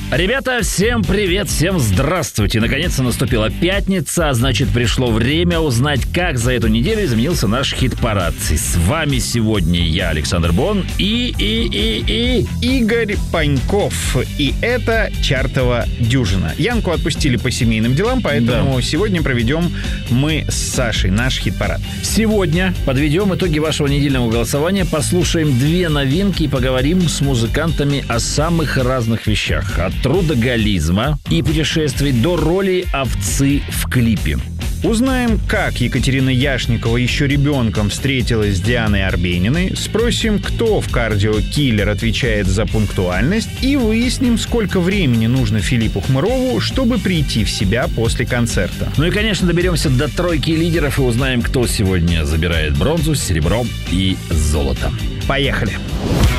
Ребята, всем привет, всем здравствуйте. Наконец-то наступила пятница, а значит, пришло время узнать, как за эту неделю изменился наш хит-парад. И с вами сегодня я, Александр Бон, и Игорь Паньков. И это чартова дюжина. Янку отпустили по семейным делам, поэтому сегодня проведем мы с Сашей наш хит-парад. Сегодня подведем итоги вашего недельного голосования, послушаем две новинки и поговорим с музыкантами о самых разных вещах. От трудоголизма и путешествий до роли овцы в клипе. Узнаем, как Екатерина Яшникова еще ребенком встретилась с Дианой Арбениной, спросим, кто в «Кардио Киллер» отвечает за пунктуальность, и выясним, сколько времени нужно Филиппу Хмырову, чтобы прийти в себя после концерта. Ну и, конечно, доберемся до тройки лидеров и узнаем, кто сегодня забирает бронзу, серебро и золото. Поехали!